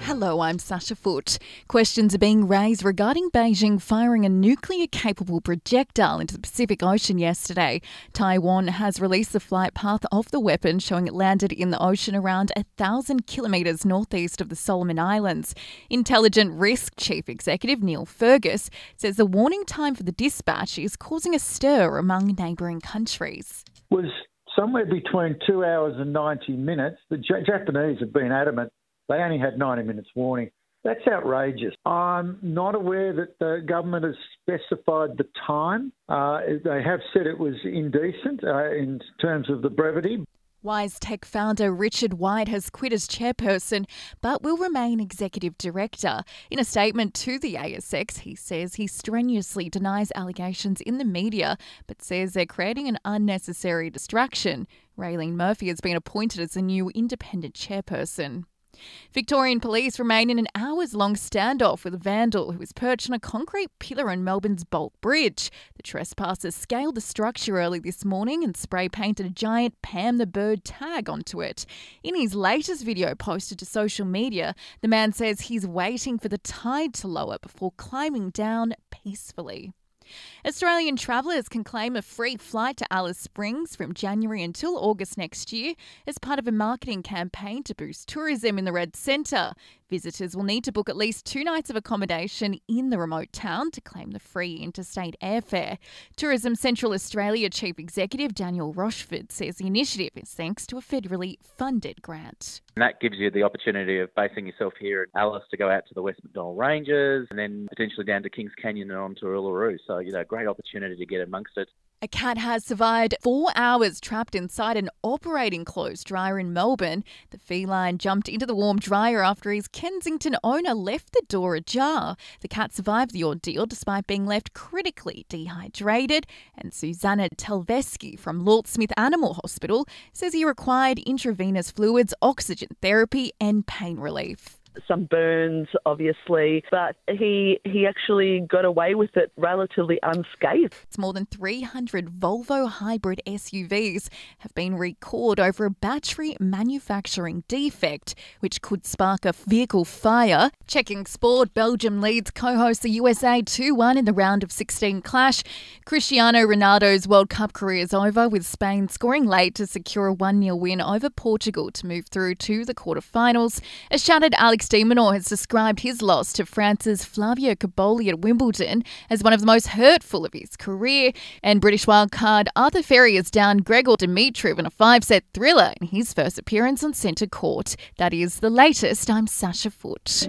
Hello, I'm Sasha Foote. Questions are being raised regarding Beijing firing a nuclear-capable projectile into the Pacific Ocean yesterday. Taiwan has released the flight path of the weapon, showing it landed in the ocean around 1,000 kilometres northeast of the Solomon Islands. Intelligent Risk Chief Executive Neil Fergus says the warning time for the dispatch is causing a stir among neighbouring countries. Was somewhere between 2 hours and 90 minutes. The Japanese have been adamant they only had 90 minutes warning. That's outrageous. I'm not aware that the government has specified the time. They have said it was indecent in terms of the brevity. WiseTech founder Richard White has quit as chairperson but will remain executive director. In a statement to the ASX, he says he strenuously denies allegations in the media but says they're creating an unnecessary distraction. Raylene Murphy has been appointed as the new independent chairperson. Victorian police remain in an hours-long standoff with a vandal who was perched on a concrete pillar in Melbourne's Bolt Bridge. The trespassers scaled the structure early this morning and spray-painted a giant Pam the Bird tag onto it. In his latest video posted to social media, the man says he's waiting for the tide to lower before climbing down peacefully. Australian travellers can claim a free flight to Alice Springs from January until August next year as part of a marketing campaign to boost tourism in the Red Centre. Visitors will need to book at least 2 nights of accommodation in the remote town to claim the free interstate airfare. Tourism Central Australia Chief Executive Daniel Rochford says the initiative is thanks to a federally funded grant. And that gives you the opportunity of basing yourself here at Alice to go out to the West McDonnell Ranges and then potentially down to Kings Canyon and on to Uluru. So, great opportunity to get amongst it. A cat has survived 4 hours trapped inside an operating clothes dryer in Melbourne. The feline jumped into the warm dryer after his Kensington owner left the door ajar. The cat survived the ordeal despite being left critically dehydrated, and Susanna Telveski from Lort Smith Animal Hospital says he required intravenous fluids, oxygen therapy and pain relief. Some burns, obviously, but he actually got away with it relatively unscathed. It's more than 300 Volvo hybrid SUVs have been recalled over a battery manufacturing defect, which could spark a vehicle fire. Checking sport, Belgium leads co-host the USA 2-1 in the round of 16 clash. Cristiano Ronaldo's World Cup career is over, with Spain scoring late to secure a 1-0 win over Portugal to move through to the quarterfinals. A shattered Alex de Minaur has described his loss to France's Flavio Cobolli at Wimbledon as one of the most hurtful of his career. And British wildcard Arthur Ferry has downed Gregor Dimitrov in a 5-set thriller in his first appearance on centre court. That is the latest. I'm Sasha Foote.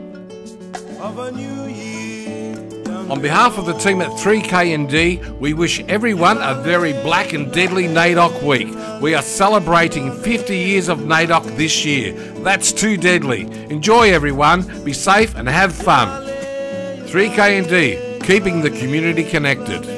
On behalf of the team at 3KND, we wish everyone a very black and deadly NAIDOC week. We are celebrating 50 years of NAIDOC this year. That's too deadly. Enjoy, everyone. Be safe and have fun. 3KND, keeping the community connected.